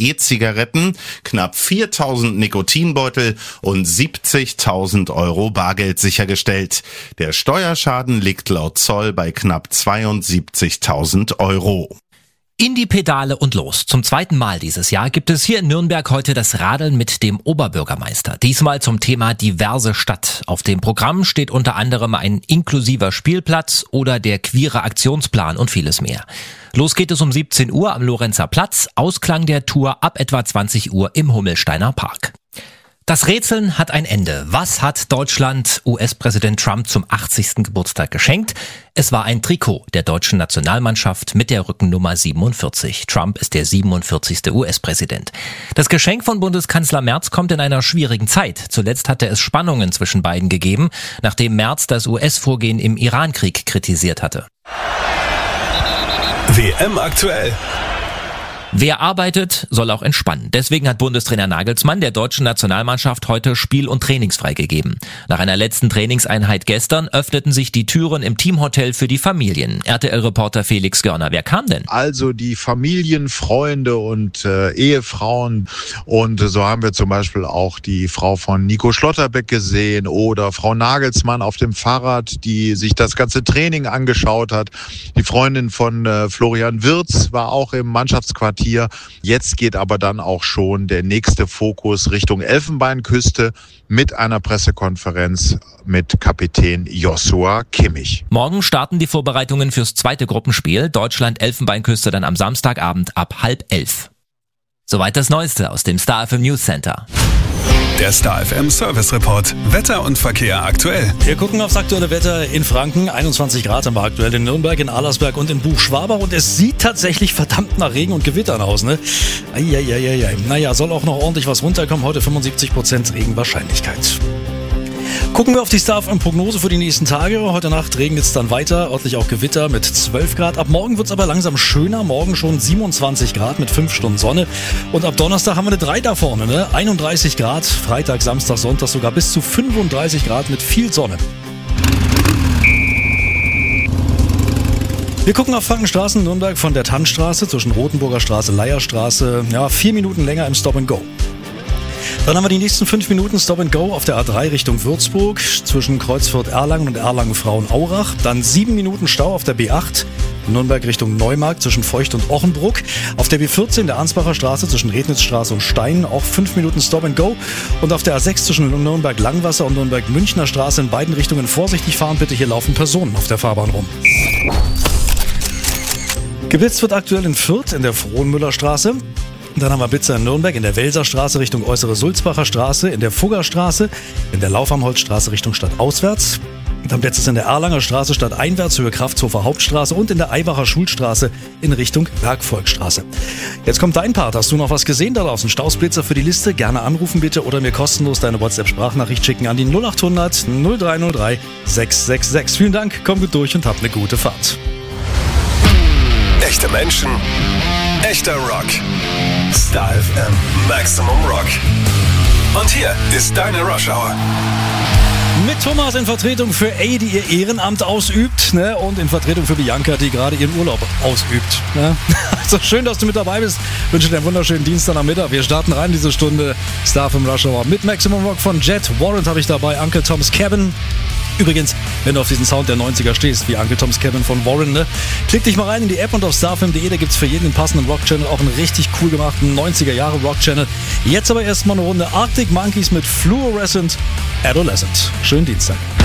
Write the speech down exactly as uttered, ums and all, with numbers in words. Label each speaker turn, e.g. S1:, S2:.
S1: E-Zigaretten, knapp viertausend Nikotinbeutel und siebzigtausend Euro Bargeld sichergestellt. Der Steuerschaden liegt laut Zoll bei knapp zweiundsiebzigtausend Euro.
S2: In die Pedale und los. Zum zweiten Mal dieses Jahr gibt es hier in Nürnberg heute das Radeln mit dem Oberbürgermeister. Diesmal zum Thema diverse Stadt. Auf dem Programm steht unter anderem ein inklusiver Spielplatz oder der queere Aktionsplan und vieles mehr. Los geht es um siebzehn Uhr am Lorenzer Platz. Ausklang der Tour ab etwa zwanzig Uhr im Hummelsteiner Park. Das Rätseln hat ein Ende. Was hat Deutschland U S-Präsident Trump zum achtzigsten Geburtstag geschenkt? Es war ein Trikot der deutschen Nationalmannschaft mit der Rückennummer siebenundvierzig. Trump ist der siebenundvierzigste U S-Präsident. Das Geschenk von Bundeskanzler Merz kommt in einer schwierigen Zeit. Zuletzt hatte es Spannungen zwischen beiden gegeben, nachdem Merz das U S-Vorgehen im Iran-Krieg kritisiert hatte.
S3: W M aktuell.
S2: Wer arbeitet, soll auch entspannen. Deswegen hat Bundestrainer Nagelsmann der deutschen Nationalmannschaft heute spiel- und trainingsfrei gegeben. Nach einer letzten Trainingseinheit gestern öffneten sich die Türen im Teamhotel für die Familien. R T L-Reporter Felix Görner, wer kam denn?
S4: Also die Familien, Freunde und äh, Ehefrauen. Und so haben wir zum Beispiel auch die Frau von Nico Schlotterbeck gesehen oder Frau Nagelsmann auf dem Fahrrad, die sich das ganze Training angeschaut hat. Die Freundin von äh, Florian Wirtz war auch im Mannschaftsquartier. Jetzt geht aber dann auch schon der nächste Fokus Richtung Elfenbeinküste mit einer Pressekonferenz mit Kapitän Joshua Kimmich.
S2: Morgen starten die Vorbereitungen fürs zweite Gruppenspiel. Deutschland-Elfenbeinküste dann am Samstagabend ab halb elf. Soweit das Neueste aus dem Star F M News Center.
S3: Der Star F M Service Report. Wetter und Verkehr aktuell.
S5: Wir gucken aufs aktuelle Wetter in Franken. einundzwanzig Grad haben wir aktuell in Nürnberg, in Allersberg und in Buchschwabach. Und es sieht tatsächlich verdammt nach Regen und Gewittern aus, ne? Eieieiei. Naja, soll auch noch ordentlich was runterkommen. Heute fünfundsiebzig Prozent Regenwahrscheinlichkeit. Gucken wir auf die Star F M-Prognose für die nächsten Tage. Heute Nacht regnet es dann weiter, örtlich auch Gewitter mit zwölf Grad. Ab morgen wird es aber langsam schöner. Morgen schon siebenundzwanzig Grad mit fünf Stunden Sonne. Und ab Donnerstag haben wir eine drei da vorne, ne? einunddreißig Grad. Freitag, Samstag, Sonntag sogar bis zu fünfunddreißig Grad mit viel Sonne. Wir gucken auf Frankenstraßen, Nürnberg von der Tannstraße zwischen Rothenburger Straße, Leierstraße. Ja, vier Minuten länger im Stop and Go. Dann haben wir die nächsten fünf Minuten Stop and Go auf der A drei Richtung Würzburg zwischen Kreuzfurt-Erlangen und Erlangen-Frauenaurach. Dann sieben Minuten Stau auf der B acht Nürnberg Richtung Neumarkt zwischen Feucht und Ochenbruck. Auf der B vierzehn der Ansbacher Straße zwischen Rednitzstraße und Stein auch fünf Minuten Stop and Go. Und auf der A sechs zwischen Nürnberg-Langwasser und Nürnberg-Münchner Straße in beiden Richtungen vorsichtig fahren. Bitte, hier laufen Personen auf der Fahrbahn rum. Geblitzt wird aktuell in Fürth in der Frohnmüllerstraße. Dann haben wir Blitzer in Nürnberg in der Welserstraße Richtung Äußere Sulzbacher Straße, in der Fuggerstraße, in der Laufamholzstraße Richtung Stadtauswärts. Dann Blitzer in der Erlanger Straße stadteinwärts, Höhe Kraftshofer Hauptstraße und in der Eibacher Schulstraße in Richtung Bergvolkstraße. Jetzt kommt dein Part. Hast du noch was gesehen da draußen? Stausblitzer für die Liste? Gerne anrufen bitte oder mir kostenlos deine WhatsApp-Sprachnachricht schicken an die null acht hundert null drei null drei sechs sechs sechs. Vielen Dank, komm gut durch und habt eine gute Fahrt.
S3: Echte Menschen, echter Rock. Star F M Maximum Rock. Und hier ist deine Rush Hour.
S5: Mit Thomas in Vertretung für A, die ihr Ehrenamt ausübt, ne? Und in Vertretung für Bianca, die gerade ihren Urlaub ausübt. Ne? Also schön, dass du mit dabei bist. Ich wünsche dir einen wunderschönen Dienstag am Mittag. Wir starten rein diese Stunde Star F M Rush Hour mit Maximum Rock von Jet. Warrant habe ich dabei, Uncle Tom's Cabin. Übrigens, wenn du auf diesen Sound der neunziger stehst, wie Uncle Tom's Cabin von Warren, ne? Klick dich mal rein in die App und auf starfm punkt de, da gibt's für jeden den passenden Rock-Channel auch einen richtig cool gemachten neunziger-Jahre-Rock-Channel. Jetzt aber erstmal eine Runde Arctic Monkeys mit Fluorescent Adolescent. Schönen Dienstag.